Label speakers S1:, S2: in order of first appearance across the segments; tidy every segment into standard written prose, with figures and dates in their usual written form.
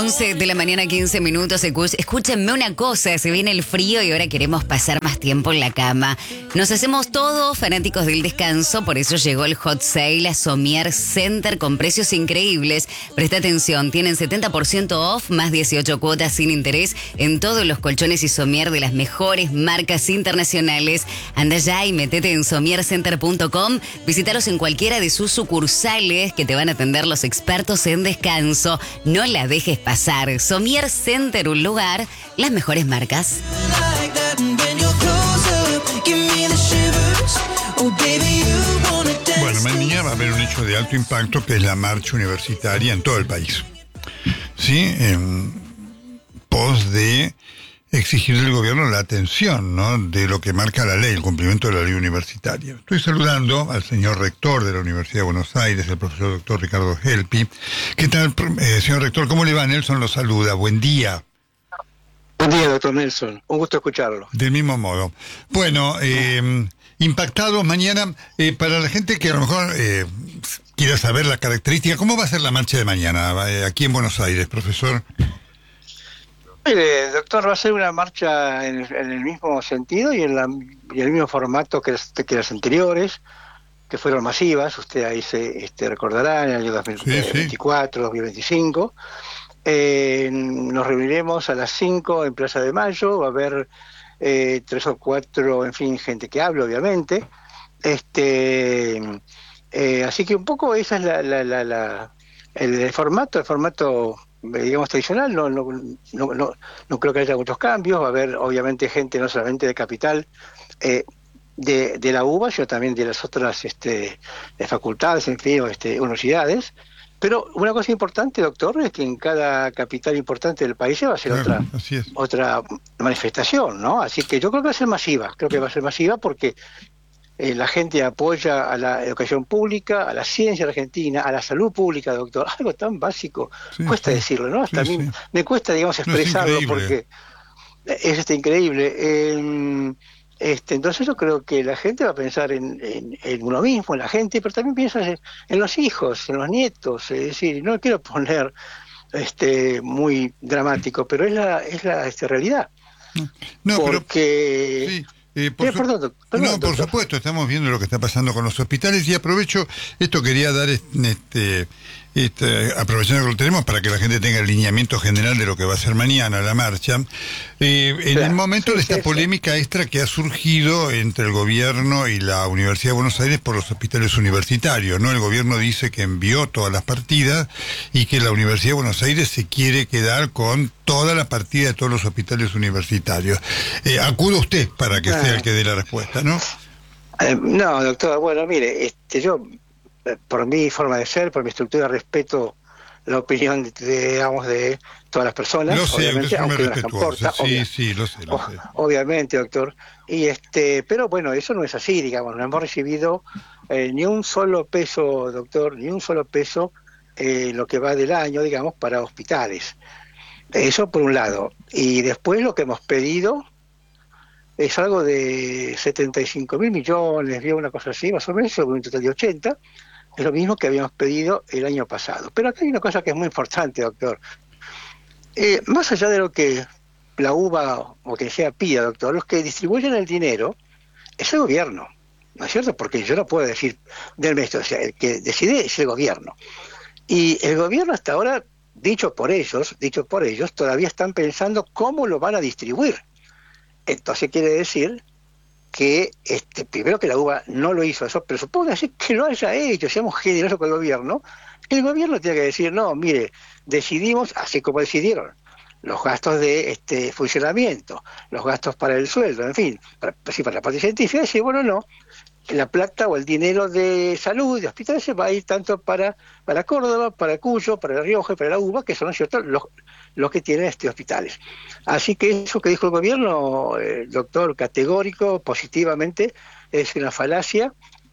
S1: 11 de la mañana, 15 minutos. Escúchenme una cosa, se viene el frío y ahora queremos pasar más tiempo en la cama. Nos hacemos todos fanáticos del descanso, por eso llegó el hot sale a Sommier Center con precios increíbles. Presta atención, tienen 70% off, más 18 cuotas sin interés en todos los colchones y Sommier de las mejores marcas internacionales. Anda ya y metete en sommiercenter.com, visítalos en cualquiera de sus sucursales que te van a atender los expertos en descanso. No la dejes pasar. Sommier Center, un lugar, las mejores marcas.
S2: Bueno, mañana va a haber un hecho de alto impacto que es la marcha universitaria en todo el país. ¿Sí? En pos de exigir del gobierno la atención, ¿no?, de lo que marca la ley, el cumplimiento de la ley universitaria. Estoy saludando al señor rector de la Universidad de Buenos Aires, el profesor doctor Ricardo Helpi. ¿Qué tal, señor rector? ¿Cómo le va? Nelson lo saluda. Buen día.
S3: Buen día, doctor Nelson. Un gusto escucharlo.
S2: Del mismo modo. Bueno, impactados mañana, para la gente que a lo mejor quiera saber la característica, ¿cómo va a ser la marcha de mañana aquí en Buenos Aires, profesor?
S3: Mire, doctor, va a ser una marcha en el mismo sentido y en el mismo formato que las anteriores, que fueron masivas. Usted ahí se recordará, en el año 2024, 2025. Nos reuniremos a las 5 en Plaza de Mayo. Va a haber 3 o 4, en fin, gente que hable, obviamente. Así que un poco esa es el formato digamos tradicional. No creo que haya muchos cambios. Va a haber obviamente gente no solamente de Capital, de la UBA, sino también de las otras facultades, en fin, universidades. Pero una cosa importante, doctor, es que en cada capital importante del país se va a hacer otra manifestación, ¿no? Así que yo creo que va a ser masiva. Creo que va a ser masiva porque la gente apoya a la educación pública, a la ciencia argentina, a la salud pública, doctor. Algo tan básico, cuesta decirlo, ¿no? Hasta a mí me cuesta, digamos, expresarlo, porque es increíble. Entonces yo creo que la gente va a pensar en uno mismo, en la gente, pero también piensa en los hijos, en los nietos. Es decir, no quiero poner muy dramático, pero es la realidad.
S2: No,
S3: porque...
S2: Pero, sí. Por supuesto, estamos viendo lo que está pasando con los hospitales y aprovecho esto, quería dar aprovechando que lo tenemos para que la gente tenga el lineamiento general de lo que va a ser mañana la marcha, en el momento de esta polémica extra que ha surgido entre el gobierno y la Universidad de Buenos Aires por los hospitales universitarios, ¿no? El gobierno dice que envió todas las partidas y que la Universidad de Buenos Aires se quiere quedar con toda la partida de todos los hospitales universitarios. Acude usted para que sea el que dé la respuesta, ¿no?
S3: No, doctor, bueno, mire, yo, por mi forma de ser, por mi estructura, respeto la opinión de todas las personas,
S2: lo sé,
S3: obviamente, aunque no las comporta.
S2: Sí, lo sé.
S3: Obviamente, doctor. Pero bueno, eso no es así, digamos. No hemos recibido ni un solo peso, doctor, ni un solo peso lo que va del año, digamos, para hospitales. Eso por un lado. Y después lo que hemos pedido es algo de 75.000 millones, una cosa así, más o menos, un total de 80. Es lo mismo que habíamos pedido el año pasado. Pero acá hay una cosa que es muy importante, doctor. Más allá de lo que la UBA o que sea pida, doctor, los que distribuyen el dinero es el gobierno, ¿no es cierto? Porque yo no puedo decir del esto, o sea, el que decide es el gobierno. Y el gobierno hasta ahora, dicho por ellos, todavía están pensando cómo lo van a distribuir. Entonces quiere decir que primero que la UBA no lo hizo eso, pero supóngase que lo haya hecho, seamos generosos con el gobierno tiene que decir, no, mire, decidimos, así como decidieron, los gastos de funcionamiento, los gastos para el sueldo, en fin, para la parte científica, decir, bueno, no, la plata o el dinero de salud, de hospitales, se va a ir tanto para Córdoba, para Cuyo, para La Rioja y para la UBA, que son, ¿cierto?, los que tienen hospitales. Así que eso que dijo el gobierno, doctor, categórico, positivamente, es una falacia.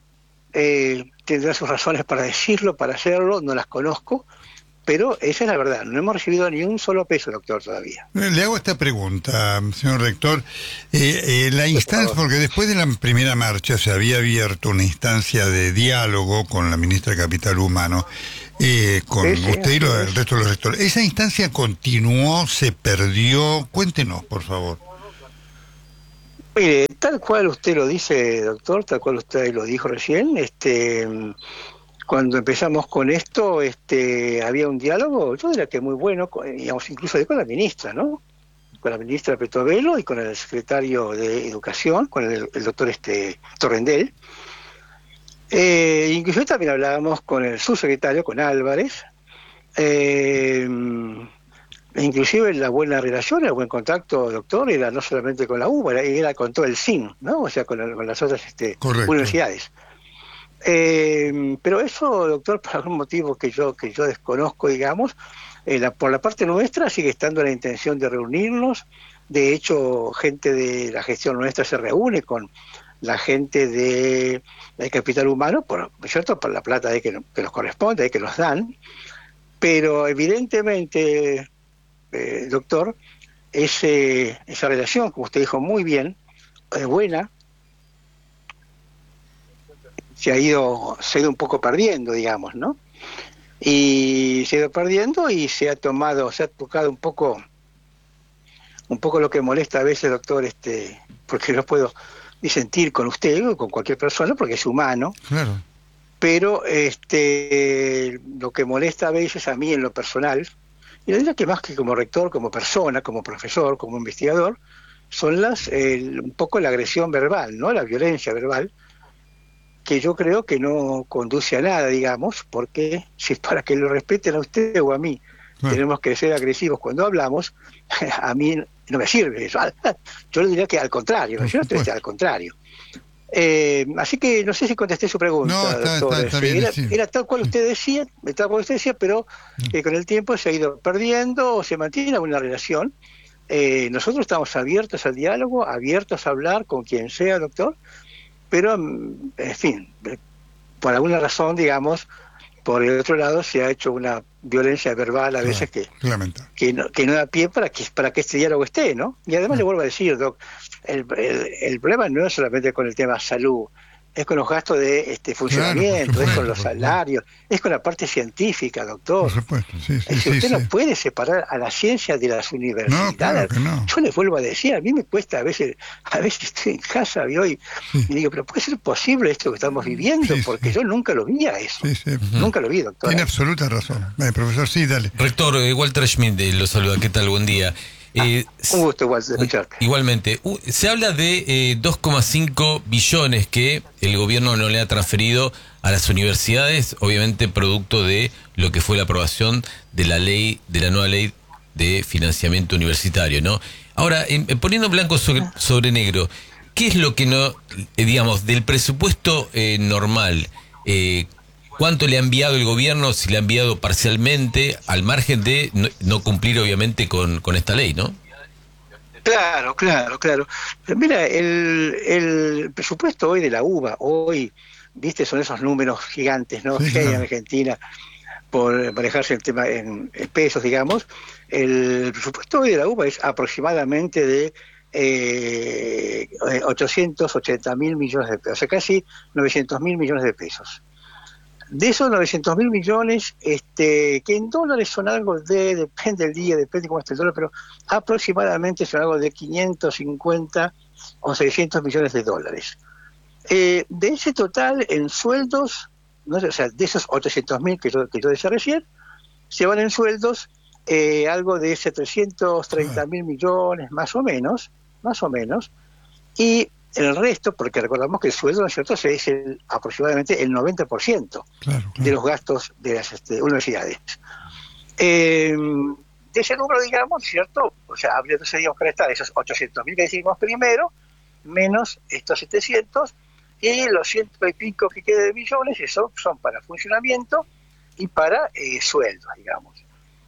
S3: Tendrá sus razones para decirlo, para hacerlo, no las conozco, pero esa es la verdad. No hemos recibido ni un solo peso, doctor, todavía.
S2: Le hago esta pregunta, señor rector. La instancia, porque después de la primera marcha se había abierto una instancia de diálogo con la ministra de Capital Humano. con usted y el resto de los rectores. ¿Esa instancia continuó, se perdió? Cuéntenos, por favor.
S3: Mire, tal cual usted lo dice, doctor, tal cual usted lo dijo recién, cuando empezamos con esto, había un diálogo, yo diría que muy bueno, digamos, incluso con la ministra, ¿no? Con la ministra Petovelo y con el secretario de Educación, con el doctor Torrendel. Incluso también hablábamos con el subsecretario, con Álvarez, inclusive la buena relación, el buen contacto, doctor, era no solamente con la UBA, era con todo el CIN, ¿no? O sea, con las otras universidades. Pero eso, doctor, por algún motivo que yo desconozco, digamos, por la parte nuestra sigue estando la intención de reunirnos. De hecho, gente de la gestión nuestra se reúne con la gente de capital humano, ¿cierto? Por la plata que nos corresponde, que nos dan. Pero evidentemente, doctor, esa relación, como usted dijo muy bien, es buena, se ha ido un poco perdiendo, digamos, ¿no? Y se ha ido perdiendo y se ha tocado un poco lo que molesta a veces, doctor, porque no puedo disentir con usted o con cualquier persona, porque es humano.
S2: Claro.
S3: Pero lo que molesta a veces a mí en lo personal, y la verdad que más que como rector, como persona, como profesor, como investigador, son un poco la agresión verbal, ¿no? La violencia verbal, que yo creo que no conduce a nada, digamos, porque si para que lo respeten a usted o a mí tenemos que ser agresivos cuando hablamos, a mí no me sirve eso. Yo le diría que al contrario, ¿no es cierto? Al contrario. Así que no sé si contesté su pregunta, doctor.
S2: Está bien,
S3: era tal cual usted decía, pero con el tiempo se ha ido perdiendo o se mantiene una relación. Nosotros estamos abiertos al diálogo, abiertos a hablar con quien sea, doctor, pero, en fin, por alguna razón, digamos, por el otro lado se ha hecho una violencia verbal a veces que no da pie para que este diálogo esté, ¿no? Y además le vuelvo a decir, doc, el problema no es solamente con el tema salud, es con los gastos de funcionamiento,
S2: claro,
S3: es con los salarios, es con la parte científica, doctor.
S2: Por supuesto,
S3: Usted no puede separar a la ciencia de las universidades.
S2: No, claro que no.
S3: Yo le vuelvo a decir, a mí me cuesta a veces estoy en casa y digo, pero puede ser posible esto que estamos viviendo, porque yo nunca lo vi a eso. Nunca lo vi, doctor.
S2: Tiene absoluta razón. Profesor, sí, dale.
S4: Rector, Walter Schmidt lo saluda. ¿Qué tal? Buen día.
S3: Un gusto, Walter, escucharte.
S4: Igualmente. Se habla de 2,5 billones que el gobierno no le ha transferido a las universidades, obviamente producto de lo que fue la aprobación de la nueva ley de financiamiento universitario, ¿no? Ahora, poniendo blanco sobre negro, ¿qué es lo que no, digamos, del presupuesto normal, cuánto le ha enviado el gobierno, si le ha enviado parcialmente, al margen de no cumplir obviamente con esta ley, ¿no?
S3: Claro. Mira, el presupuesto hoy de la UBA, viste, son esos números gigantes, ¿no?
S2: Sí,
S3: que hay en
S2: claro.
S3: Argentina por manejarse el tema en pesos, digamos. El presupuesto hoy de la UBA es aproximadamente de 880.000 millones de pesos, o sea, casi 900.000 millones de pesos. De esos 900.000 millones, que en dólares son algo depende del día, depende cómo esté el dólar, pero aproximadamente son algo de 550 o 600 millones de dólares. De ese total, en sueldos, ¿no? O sea, de esos 800.000 que yo decía recién, se van en sueldos algo de 730.000 millones, más o menos, y el resto, porque recordamos que el sueldo, ¿no es cierto?, es aproximadamente el 90% de los gastos de las universidades. De ese número, digamos, ¿cierto? O sea, entonces digamos que está de esos 800.000 que decimos primero, menos estos 700, y los 100 y pico que quede de millones, eso son para funcionamiento y para sueldos, digamos.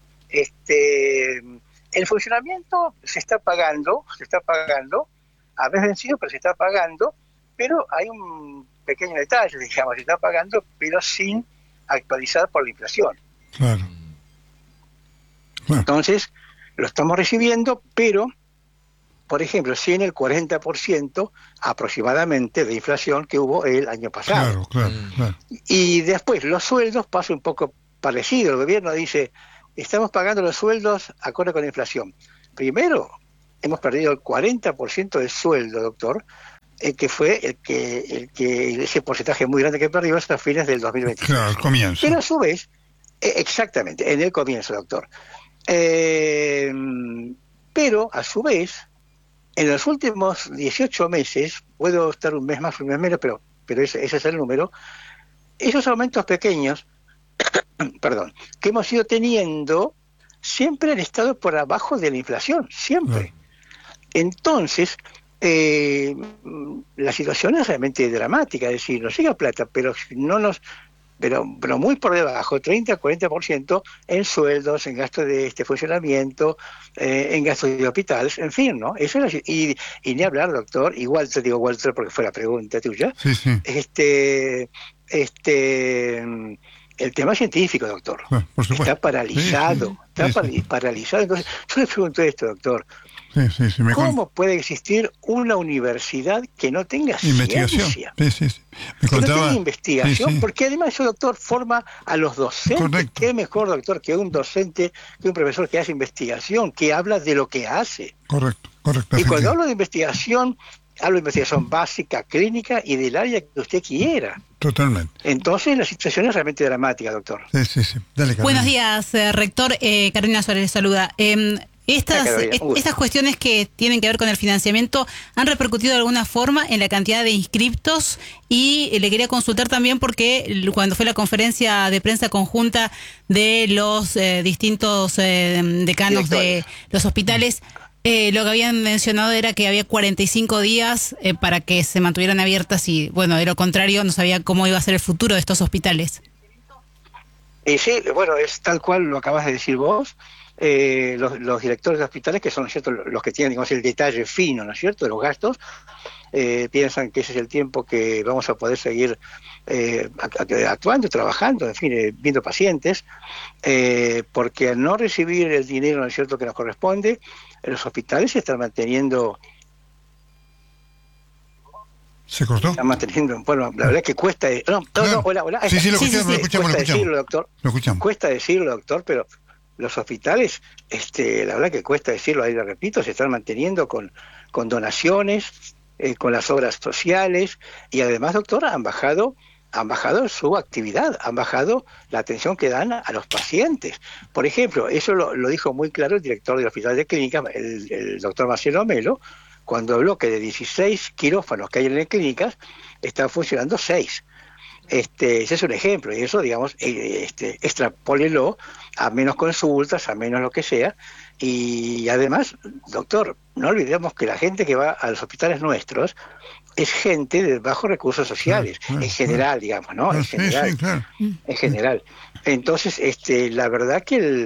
S3: El funcionamiento se está pagando, a veces vencido, pero se está pagando, pero hay un pequeño detalle, digamos, se está pagando, pero sin actualizar por la inflación.
S2: Claro.
S3: Entonces, lo estamos recibiendo, pero, por ejemplo, sin el 40% aproximadamente de inflación que hubo el año pasado.
S2: Claro.
S3: Y después, los sueldos pasan un poco parecido. El gobierno dice, estamos pagando los sueldos acorde con la inflación. Primero, hemos perdido el 40% del sueldo, doctor, que fue ese porcentaje muy grande que perdimos hasta fines del 2023.
S2: Claro, al comienzo.
S3: Pero a su vez, exactamente, en el comienzo, doctor. Pero a su vez, en los últimos 18 meses, puedo estar un mes más, un mes menos, pero ese es el número, esos aumentos pequeños, perdón, que hemos ido teniendo, siempre han estado por abajo de la inflación, siempre. Entonces, la situación es realmente dramática, es decir, nos llega plata, pero muy por debajo, 30-40% en sueldos, en gastos de funcionamiento, en gastos de hospitales, en fin, ¿no? Eso es y ni hablar, doctor, y Walter, digo Walter porque fue la pregunta tuya,
S2: Sí.
S3: El tema científico, doctor,
S2: por supuesto.
S3: está paralizado, paralizado. Entonces, yo le pregunto esto, doctor, ¿cómo puede existir una universidad que no tenga
S2: investigación?
S3: Ciencia?
S2: Sí. Me
S3: Que
S2: contaba,
S3: no tenga investigación,
S2: sí.
S3: Porque además eso, doctor, forma a los docentes.
S2: Correcto.
S3: ¿Qué mejor, doctor, que un docente, que un profesor que hace investigación, que habla de lo que hace?
S2: Correcto.
S3: Y cuando hablo de investigación básica, clínica y del área que usted quiera.
S2: Totalmente.
S3: Entonces la situación es realmente dramática, doctor.
S2: Sí. Dale, Carolina.
S5: Buenos días, rector. Carolina Suárez saluda. Estas cuestiones que tienen que ver con el financiamiento han repercutido de alguna forma en la cantidad de inscriptos, y le quería consultar también porque cuando fue la conferencia de prensa conjunta de los distintos decanos de los hospitales, lo que habían mencionado era que había 45 días para que se mantuvieran abiertas, y bueno, de lo contrario no sabía cómo iba a ser el futuro de estos hospitales.
S3: Y sí, bueno, es tal cual lo acabas de decir vos. Los directores de hospitales, que son, ¿no es cierto?, los que tienen, digamos, el detalle fino, ¿no es cierto?, de los gastos, piensan que ese es el tiempo que vamos a poder seguir actuando, trabajando, en fin, viendo pacientes, porque al no recibir el dinero, ¿no es cierto?, que nos corresponde, los hospitales se están manteniendo.
S2: ¿Se cortó?
S3: Están manteniendo, bueno, la verdad es que cuesta. Hola.
S2: Sí, lo escuchamos.
S3: Cuesta decirlo, doctor.
S2: Lo escuchamos.
S3: Cuesta decirlo, doctor, pero los hospitales, la verdad que cuesta decirlo, ahí lo repito, se están manteniendo con donaciones, con las obras sociales, y además, doctor, han bajado su actividad, han bajado la atención que dan a los pacientes. Por ejemplo, eso lo dijo muy claro el director del Hospital de Clínicas, el doctor Marcelo Melo, cuando habló que de 16 quirófanos que hay en las clínicas, están funcionando 6. Ese es un ejemplo, y eso, digamos, extrapólelo a menos consultas, a menos lo que sea. Y además, doctor, no olvidemos que la gente que va a los hospitales nuestros es gente de bajos recursos sociales, en general, digamos, ¿no? En general.
S2: Sí, claro.
S3: En general. Entonces, la verdad que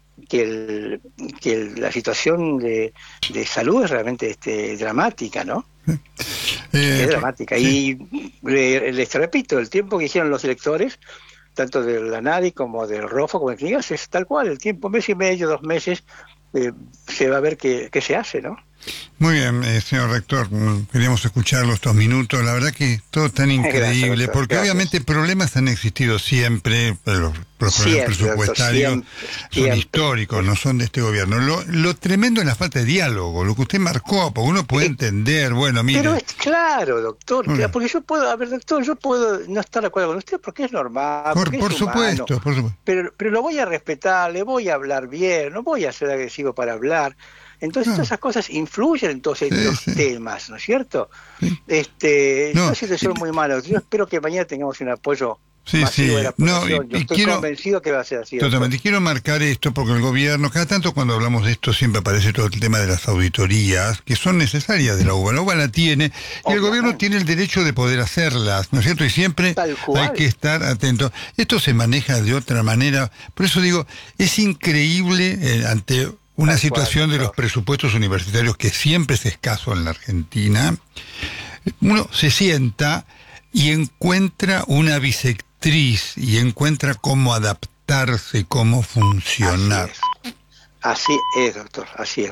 S3: la situación de salud es realmente dramática, ¿no? Es dramática.
S2: Sí.
S3: Y les repito, el tiempo que dijeron los directores, tanto de la NADI como del ROFO como de Clínicas, es tal cual, el tiempo, 1 mes y medio, 2 meses, se va a ver qué se hace, ¿no?
S2: Muy bien, señor rector, queríamos escucharlo estos minutos. La verdad que todo tan increíble,
S3: Gracias,
S2: porque
S3: gracias.
S2: Obviamente problemas han existido siempre, pero los problemas presupuestarios son históricos, no son de este gobierno. Lo tremendo es la falta de diálogo, lo que usted marcó, porque uno puede entender, bueno, mire.
S3: Pero es claro, doctor, porque yo puedo no estar de acuerdo con usted porque es normal,
S2: Por supuesto.
S3: Pero lo voy a respetar, le voy a hablar bien, no voy a ser agresivo para hablar. Entonces todas esas cosas influyen entonces en los temas, ¿no es cierto? Yo sé que soy muy malo. Yo espero que mañana tengamos un apoyo masivo de la población. Yo estoy convencido que va a ser así.
S2: Totalmente. Quiero marcar esto porque el gobierno, cada tanto cuando hablamos de esto siempre aparece todo el tema de las auditorías, que son necesarias de la UBA. La UBA la tiene y el gobierno tiene el derecho de poder hacerlas, ¿no es cierto? Y siempre hay que estar atento. Esto se maneja de otra manera. Por eso digo, es increíble ante una situación de los presupuestos universitarios que siempre es escaso en la Argentina. Uno se sienta y encuentra una bisectriz y encuentra cómo adaptarse, cómo funcionar.
S3: Así es, doctor.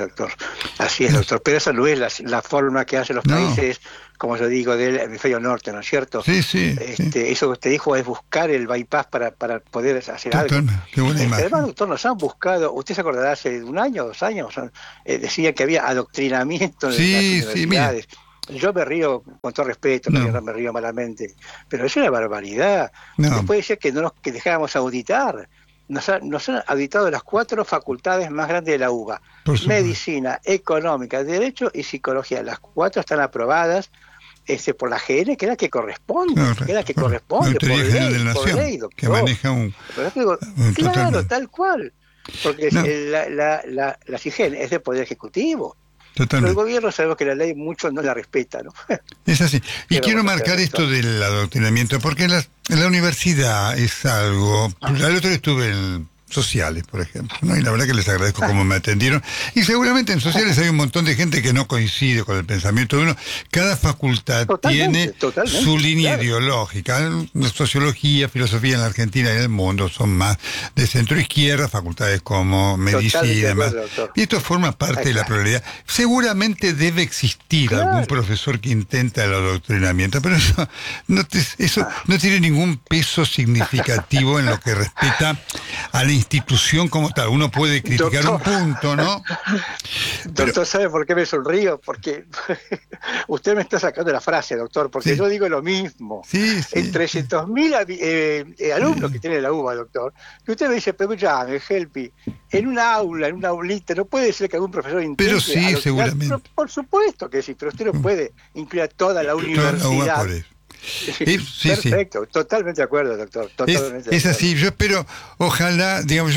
S3: Pero esa no es la forma que hacen los países, como yo digo, del hemisferio norte, ¿no es cierto?
S2: Sí.
S3: Eso que usted dijo es buscar el bypass para poder hacer algo.
S2: Qué buena imagen.
S3: Además, doctor, nos han buscado, usted se acordará, hace 1 año, 2 años, decía que había adoctrinamiento en las universidades. Yo me río con todo respeto, no me río malamente, pero es una barbaridad. Después decía que dejáramos auditar. Nos han auditado las 4 facultades más grandes de la UBA: Medicina, Económica, Derecho y Psicología. Las 4 están aprobadas por la GN, que es la que corresponde, por ley, doctor.
S2: Que maneja
S3: claro, tal cual. Porque la CIGEN es del Poder Ejecutivo.
S2: Totalmente.
S3: Pero el gobierno, sabemos que la ley muchos no la respeta, ¿no?
S2: Es así. Y quiero marcar esto del adoctrinamiento, porque la universidad es algo... El otro día estuve en sociales, por ejemplo, ¿no? Y la verdad que les agradezco cómo me atendieron. Y seguramente en sociales hay un montón de gente que no coincide con el pensamiento de uno. Cada facultad tiene su línea ideológica. La sociología, filosofía en la Argentina y en el mundo son más de centro izquierda, facultades como medicina y demás. Y esto forma parte de la pluralidad. Seguramente debe existir algún profesor que intenta el adoctrinamiento, pero eso no tiene ningún peso significativo en lo que respecta a la institución como tal. Uno puede criticar un punto, ¿no?
S3: Doctor, ¿sabe por qué me sonrío? Porque usted me está sacando la frase, doctor, porque yo digo lo mismo. En 300.000 alumnos que tiene la UBA, doctor, que usted me dice, pero ya, Helpi, en una aulita, no puede ser que algún profesor incluya.
S2: Pero sí, seguramente.
S3: Pero, por supuesto que sí, pero usted no puede incluir a toda la universidad. Perfecto, totalmente de acuerdo, doctor.
S2: Es así, yo espero, ojalá, digamos,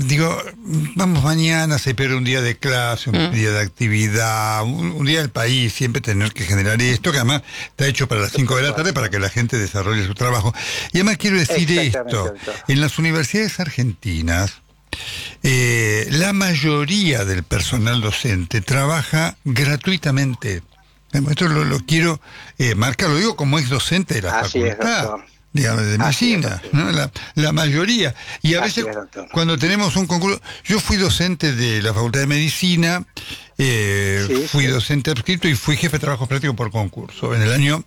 S2: vamos mañana, se espera un día de clase, un día de actividad, un día del país, siempre tener que generar esto, que además está hecho para las 5 de la tarde para que la gente desarrolle su trabajo. Y además quiero decir esto, doctor. En las universidades argentinas, la mayoría del personal docente trabaja gratuitamente. Esto lo quiero marcar, lo digo como ex docente de la facultad, digamos, de medicina, ¿no? La mayoría. Y a veces cuando tenemos un concurso, yo fui docente de la Facultad de Medicina, fui docente adscrito y fui jefe de trabajo práctico por concurso en el año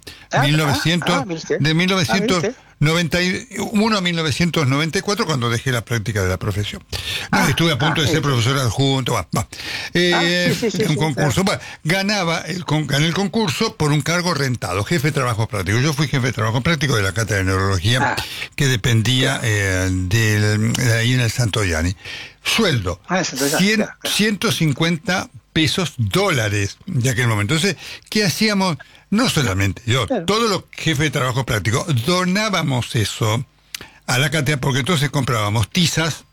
S2: 1991 a 1994, cuando dejé la práctica de la profesión. Estuve a punto de ser profesor adjunto. Un concurso. Gané el concurso por un cargo rentado, jefe de trabajo práctico. Yo fui jefe de trabajo práctico de la cátedra de neurología que dependía de ahí en el Santoyani. Sueldo, 150 pesos dólares de aquel momento. Entonces, ¿qué hacíamos? No solamente yo, todos los jefes de trabajo práctico donábamos eso a la cátedra, porque entonces comprábamos tizas,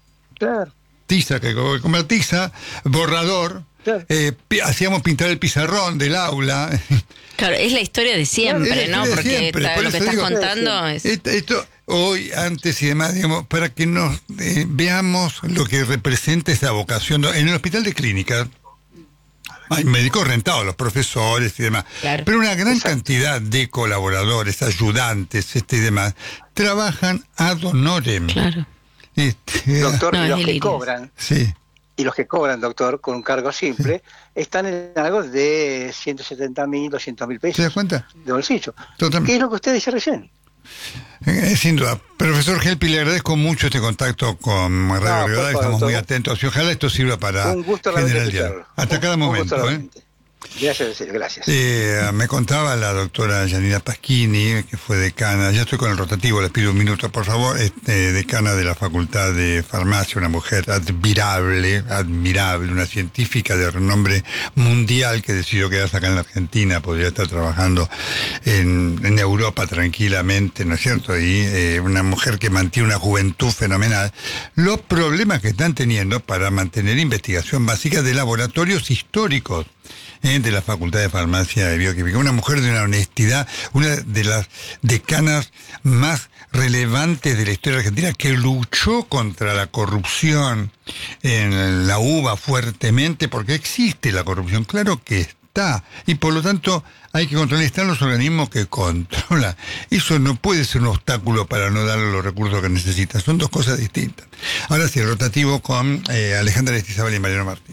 S2: borrador, hacíamos pintar el pizarrón del aula.
S6: Claro, es la historia de siempre, ¿no? Porque lo que estás contando es...
S2: Esto hoy, antes y demás, digamos, para que nos veamos lo que representa esa vocación. En el hospital de clínica hay médicos rentados, los profesores y demás. Pero una gran cantidad de colaboradores, ayudantes, y demás, trabajan ad honorem.
S3: Doctor, y los que cobran. Y los que cobran, doctor, con un cargo simple, están en algo de 170.000, 200.000 pesos.
S2: ¿Se da cuenta?
S3: De bolsillo.
S2: Totalmente.
S3: ¿Qué es lo que usted dice recién?
S2: Sin duda. Profesor Helpi, le agradezco mucho este contacto con Radio Rivadavia, estamos muy atentos y ojalá esto sirva para generar el diálogo. Hasta cada momento.
S3: Gracias.
S2: Me contaba la doctora Yanina Paschini, que fue decana, ya estoy con el rotativo, les pido un minuto, por favor, decana de la Facultad de Farmacia, una mujer admirable, una científica de renombre mundial que decidió quedarse acá en la Argentina, podría estar trabajando en Europa tranquilamente, ¿no es cierto? Y una mujer que mantiene una juventud fenomenal. Los problemas que están teniendo para mantener investigación básica de laboratorios históricos de la Facultad de Farmacia y Bioquímica. Una mujer de una honestidad, una de las decanas más relevantes de la historia argentina, que luchó contra la corrupción en la UBA fuertemente, porque existe la corrupción, claro que está. está. Y por lo tanto hay que controlar. Están los organismos que controlan. Eso no puede ser un obstáculo para no darle los recursos que necesita. Son dos cosas distintas. Ahora sí, el rotativo con Alejandra Aristizábal y Mariano Martín.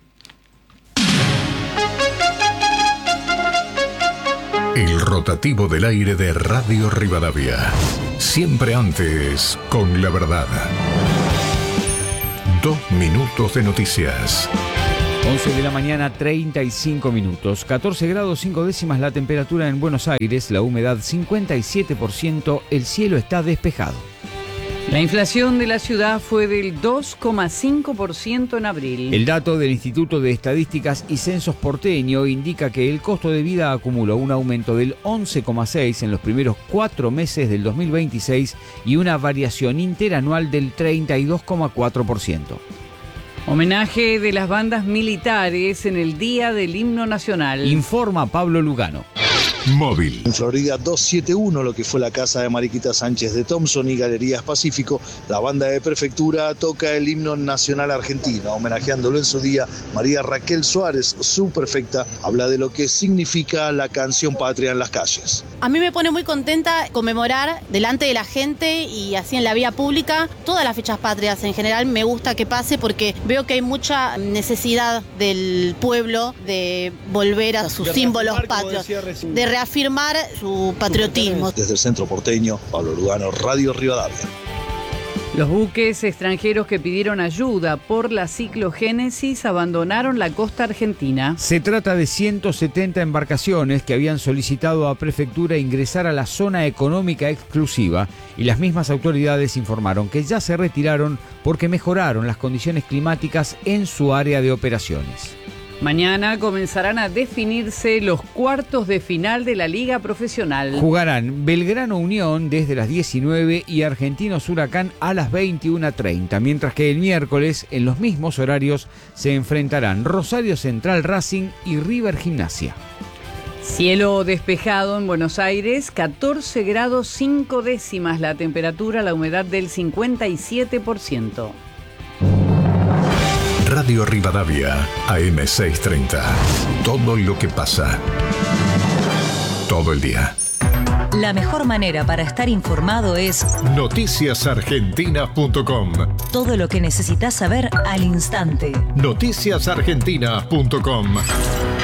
S7: El rotativo del aire de Radio Rivadavia. Siempre antes, con la verdad. 2 minutos de noticias.
S8: 11 de la mañana, 35 minutos. 14 grados 5 décimas la temperatura en Buenos Aires, la humedad 57%, el cielo está despejado.
S9: La inflación de la ciudad fue del 2,5% en abril.
S8: El dato del Instituto de Estadísticas y Censos porteño indica que el costo de vida acumuló un aumento del 11,6% en los primeros 4 meses del 2026 y una variación interanual del 32,4%.
S9: Homenaje de las bandas militares en el Día del Himno Nacional.
S8: Informa Pablo Lugano.
S7: Móvil.
S10: En Florida 271, lo que fue la casa de Mariquita Sánchez de Thompson y Galerías Pacífico, la banda de prefectura toca el himno nacional argentino, homenajeándolo en su día. María Raquel Suárez, su prefecta, habla de lo que significa la canción patria en las calles.
S11: A mí me pone muy contenta conmemorar delante de la gente y así en la vía pública todas las fechas patrias. En general me gusta que pase porque veo que hay mucha necesidad del pueblo de volver a sus símbolos patrios, de reafirmar su patriotismo.
S10: Desde el centro porteño, Pablo Lugano, Radio Rivadavia.
S9: Los buques extranjeros que pidieron ayuda por la ciclogénesis abandonaron la costa argentina.
S8: Se trata de 170 embarcaciones que habían solicitado a Prefectura ingresar a la zona económica exclusiva y las mismas autoridades informaron que ya se retiraron porque mejoraron las condiciones climáticas en su área de operaciones.
S9: Mañana comenzarán a definirse los cuartos de final de la Liga Profesional.
S8: Jugarán Belgrano Unión desde las 19 y Argentinos Huracán a las 21:30, mientras que el miércoles, en los mismos horarios, se enfrentarán Rosario Central Racing y River Gimnasia.
S9: Cielo despejado en Buenos Aires, 14 grados 5 décimas la temperatura, la humedad del 57%.
S7: Radio Rivadavia, AM630. Todo lo que pasa. Todo el día.
S12: La mejor manera para estar informado es
S7: noticiasargentina.com.
S12: Todo lo que necesitas saber al instante.
S7: Noticiasargentina.com.